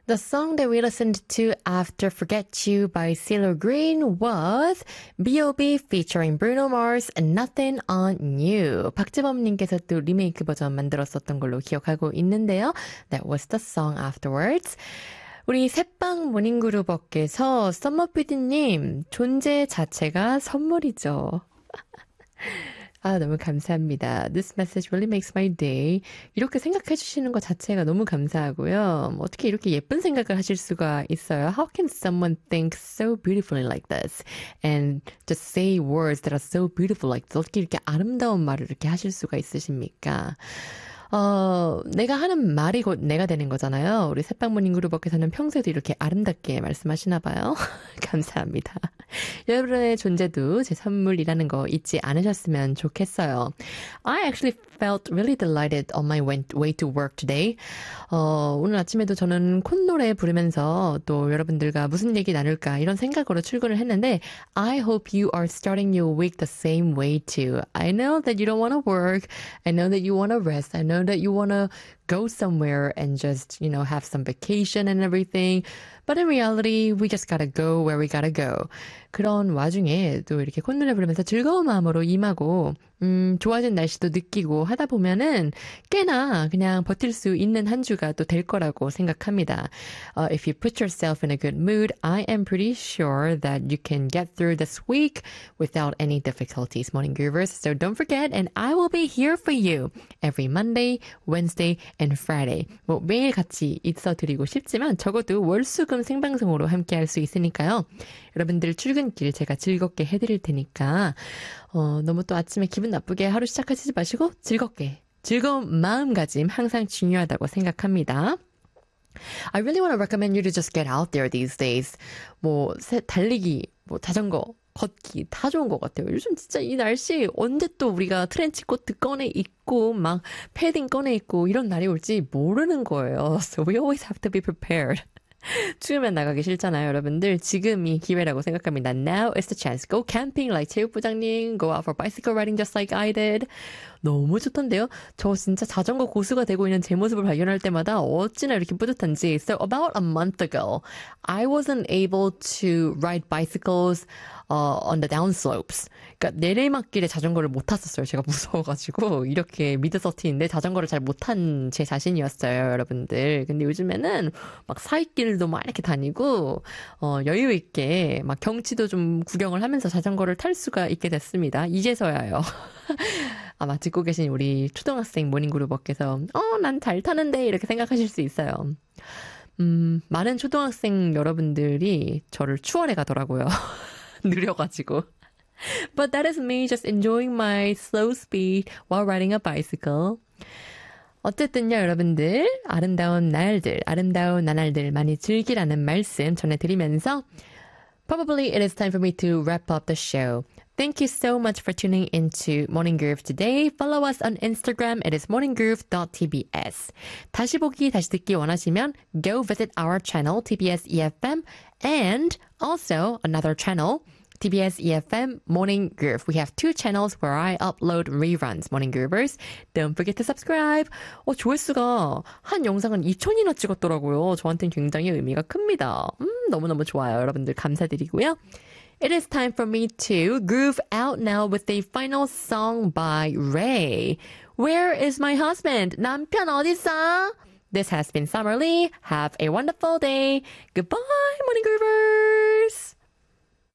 The song that we listened to after Forget You by CeeLo Green was B.O.B. featuring Bruno Mars and Nothing on You. 박재범님께서 또 리메이크 버전 만들었었던 걸로 기억하고 있는데요. That was the song afterwards. 우리 새빵 모닝그룹업계에서 썸머피디님 존재 자체가 선물이죠. 아, 너무 감사합니다. This message really makes my day. 이렇게 생각해 주시는 것 자체가 너무 감사하고요. 어떻게 이렇게 예쁜 생각을 하실 수가 있어요? How can someone think so beautifully like this? And just say words that are so beautiful like this? 어떻게 이렇게 아름다운 말을 이렇게 하실 수가 있으십니까? 내가 하는 말이 곧 내가 되는 거잖아요. 우리 새빵모닝 그룹업께서는 평소에도 이렇게 아름답게 말씀하시나 봐요. 감사합니다. 여러분의 존재도 제 선물이라는 거 잊지 않으셨으면 좋겠어요. I actually felt really delighted on my way to work today. 오늘 아침에도 저는 콧노래 부르면서 또 여러분들과 무슨 얘기 나눌까 이런 생각으로 출근을 했는데 I hope you are starting your week the same way too. I know that you don't want to work. I know that you want to rest. I know that you want to go somewhere and just, have some vacation and everything. But in reality, we just gotta go where we gotta go. 그런 와중에 또 이렇게 콧노래 부르면서 즐거운 마음으로 임하고, 좋아진 날씨도 느끼고 하다 보면은 꽤나 그냥 버틸 수 있는 한 주가 또 될 거라고 생각합니다. If you put yourself in a good mood, I am pretty sure that you can get through this week without any difficulties, Morning Groovers. So don't forget, and I will be here for you every Monday, Wednesday, and Friday. 매일 같이 있어드리고 싶지만 적어도 월수금 생방송으로 함께 할 수 있으니까요. 여러분들 출근길 제가 즐겁게 해드릴 테니까 너무 또 아침에 기분 나쁘게 하루 시작하시지 마시고 즐겁게 즐거운 마음가짐 항상 중요하다고 생각합니다. I really want to recommend you to just get out there these days. 달리기, 자전거, 걷기 다 좋은 것 같아요. 요즘 진짜 이 날씨 언제 또 우리가 트렌치코트 꺼내 입고 막 패딩 꺼내 입고 이런 날이 올지 모르는 거예요. So we always have to be prepared. 추우면 나가기 싫잖아요, 여러분들. 지금이 기회라고 생각합니다. Now is the chance. Go camping like 체육부장님. Go out for bicycle riding just like I did. 너무 좋던데요? 저 진짜 자전거 고수가 되고 있는 제 모습을 발견할 때마다 어찌나 이렇게 뿌듯한지. So about a month ago, I wasn't able to ride bicycles on the downslopes. 그러니까 내리막길에 자전거를 못 탔었어요. 제가 무서워가지고 이렇게 미드서티인데 자전거를 잘 못한 제 자신이었어요, 여러분들. 근데 요즘에는 막 사이길도 막 이렇게 다니고 여유 있게 막 경치도 좀 구경을 하면서 자전거를 탈 수가 있게 됐습니다. 이제서야요. 아마 듣고 계신 우리 초등학생 모닝그룹업께서 난 잘 타는데 이렇게 생각하실 수 있어요. 많은 초등학생 여러분들이 저를 추월해 가더라고요. 느려가지고. But that is me just enjoying my slow speed while riding a bicycle. 어쨌든요, 여러분들. 아름다운 날들, 아름다운 나날들 많이 즐기라는 말씀 전해드리면서 Probably it is time for me to wrap up the show. Thank you so much for tuning into Morning Groove today. Follow us on Instagram. It is morninggroove.tbs. 다시 보기, 다시 듣기 원하시면 go visit our channel, TBS EFM, and also another channel, TBS EFM Morning Groove. We have two channels where I upload reruns, Morning Groovers. Don't forget to subscribe. 조회수가 한 영상은 2,000이나 찍었더라고요. 저한테는 굉장히 의미가 큽니다. 너무너무 좋아요. 여러분들 감사드리고요. It is time for me to groove out now with the final song by Ray. Where is my husband? 남편 어딨어? This has been Summer Lee. Have a wonderful day. Goodbye, Morning Groovers.